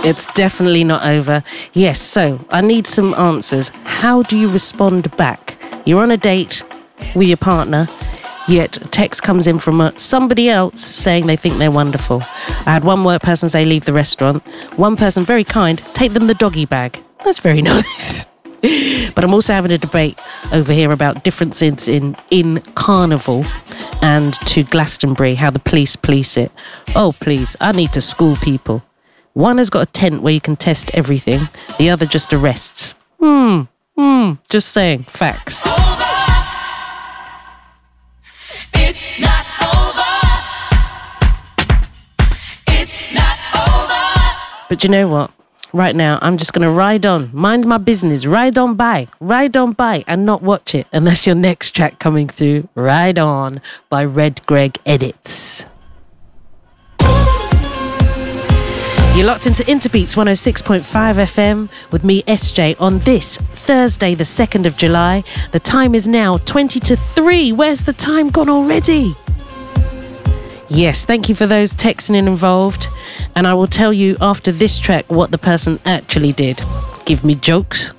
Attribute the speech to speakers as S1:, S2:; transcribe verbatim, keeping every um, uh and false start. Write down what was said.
S1: It's definitely not over. Yes, so I need some answers. How do you respond back? You're on a date with your partner, yet a text comes in from uh, somebody else saying they think they're wonderful. I had one work person say leave the restaurant. One person, very kind, take them the doggy bag. That's very nice. But I'm also having a debate over here about differences in, in Carnival and to Glastonbury, how the police police it. Oh, please, I need to school people. One has got a tent where you can test everything. The other just arrests. Hmm, hmm, just saying, facts.
S2: It's not over. It's not over.
S1: But you know what? Right now, I'm just going to ride on, mind my business, ride on by, ride on by and not watch it. And that's your next track coming through, Ride On by Red Greg Edits. You're locked into Interbeats one oh six point five F M with me, S J, on this Thursday, the second of July. The time is now twenty to three. Where's the time gone already? Yes, thank you for those texting in involved. And I will tell you after this track what the person actually did. Give me jokes.